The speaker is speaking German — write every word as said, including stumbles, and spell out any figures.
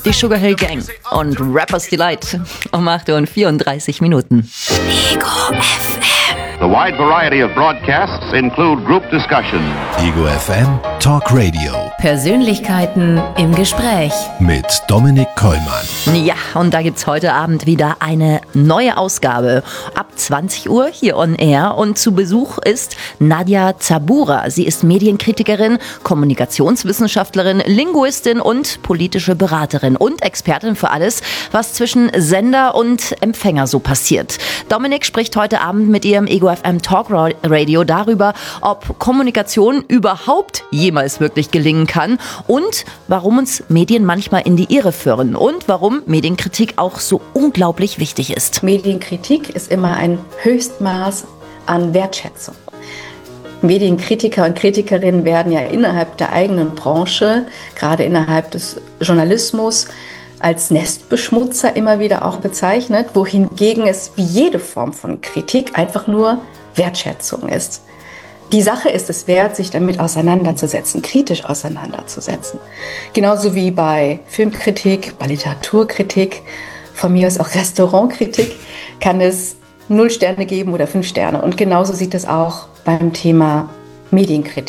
Die Sugar Hill Gang und Rappers Delight um acht Uhr und vierunddreißig Minuten. Ego F M. The wide variety of broadcasts include group discussion. Ego F M Talk Radio. Persönlichkeiten im Gespräch. Mit Dominik Kollmann. Ja, und da gibt's heute Abend wieder eine neue Ausgabe. Ab zwanzig Uhr hier on Air. Und zu Besuch ist Nadja Zabura. Sie ist Medienkritikerin, Kommunikationswissenschaftlerin, Linguistin und politische Beraterin und Expertin für alles, was zwischen Sender und Empfänger so passiert. Dominik spricht heute Abend mit ihr im Ego F M Talk Radio darüber, ob Kommunikation überhaupt jemals wirklich gelingen kann und warum uns Medien manchmal in die Irre führen und warum Medienkritik auch so unglaublich wichtig ist. Medienkritik ist immer ein Höchstmaß an Wertschätzung. Medienkritiker und Kritikerinnen werden ja innerhalb der eigenen Branche, gerade innerhalb des Journalismus, als Nestbeschmutzer immer wieder auch bezeichnet, wohingegen es wie jede Form von Kritik einfach nur Wertschätzung ist. Die Sache ist es wert, sich damit auseinanderzusetzen, kritisch auseinanderzusetzen. Genauso wie bei Filmkritik, bei Literaturkritik, von mir aus auch Restaurantkritik, kann es null Sterne geben oder fünf Sterne. Und genauso sieht es auch beim Thema Medienkritik.